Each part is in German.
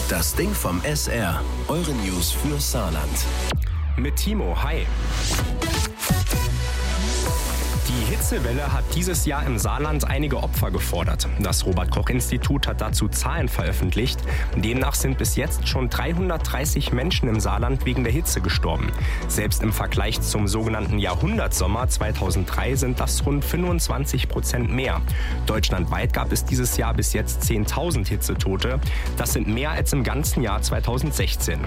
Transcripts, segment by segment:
Das Ding vom SR. Eure News für Saarland. Mit Timo, hi. Die Hitzewelle hat dieses Jahr im Saarland einige Opfer gefordert. Das Robert-Koch-Institut hat dazu Zahlen veröffentlicht. Demnach sind bis jetzt schon 330 Menschen im Saarland wegen der Hitze gestorben. Selbst im Vergleich zum sogenannten Jahrhundertsommer 2003 sind das rund 25% mehr. Deutschlandweit gab es dieses Jahr bis jetzt 10.000 Hitzetote. Das sind mehr als im ganzen Jahr 2016.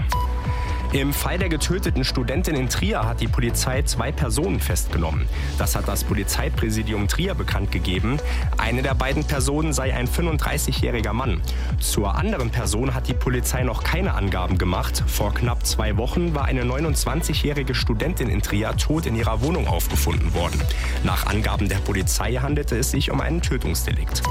Im Fall der getöteten Studentin in Trier hat die Polizei 2 Personen festgenommen. Das hat das Polizeipräsidium Trier bekannt gegeben. Eine der beiden Personen sei ein 35-jähriger Mann. Zur anderen Person hat die Polizei noch keine Angaben gemacht. Vor knapp 2 Wochen war eine 29-jährige Studentin in Trier tot in ihrer Wohnung aufgefunden worden. Nach Angaben der Polizei handelte es sich um einen Tötungsdelikt.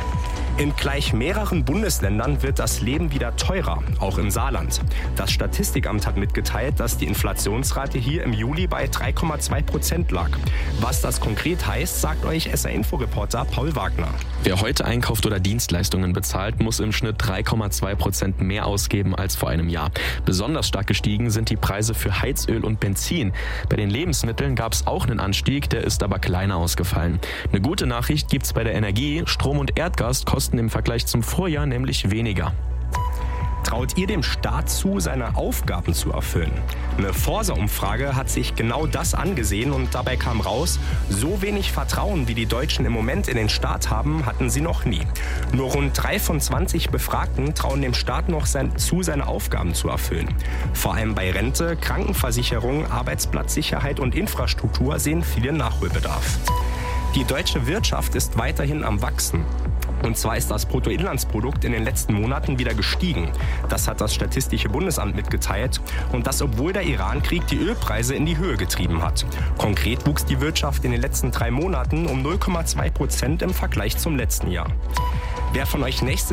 In gleich mehreren Bundesländern wird das Leben wieder teurer, auch im Saarland. Das Statistikamt hat mitgeteilt, dass die Inflationsrate hier im Juli bei 3,2% lag. Was das konkret heißt, sagt euch SR-Info-Reporter Paul Wagner. Wer heute einkauft oder Dienstleistungen bezahlt, muss im Schnitt 3,2% mehr ausgeben als vor einem Jahr. Besonders stark gestiegen sind die Preise für Heizöl und Benzin. Bei den Lebensmitteln gab es auch einen Anstieg, der ist aber kleiner ausgefallen. Eine gute Nachricht gibt's bei der Energie. Strom und Erdgas kosten im Vergleich zum Vorjahr nämlich weniger. Traut ihr dem Staat zu, seine Aufgaben zu erfüllen? Eine Forsa-Umfrage hat sich genau das angesehen und dabei kam raus, so wenig Vertrauen, wie die Deutschen im Moment in den Staat haben, hatten sie noch nie. Nur rund 3 von 20 Befragten trauen dem Staat noch zu, seine Aufgaben zu erfüllen. Vor allem bei Rente, Krankenversicherung, Arbeitsplatzsicherheit und Infrastruktur sehen viele Nachholbedarf. Die deutsche Wirtschaft ist weiterhin am Wachsen. Und zwar ist das Bruttoinlandsprodukt in den letzten Monaten wieder gestiegen. Das hat das Statistische Bundesamt mitgeteilt. Und das, obwohl der Iran-Krieg die Ölpreise in die Höhe getrieben hat. Konkret wuchs die Wirtschaft in den letzten 3 Monaten um 0,2% im Vergleich zum letzten Jahr. Wer von euch nächstes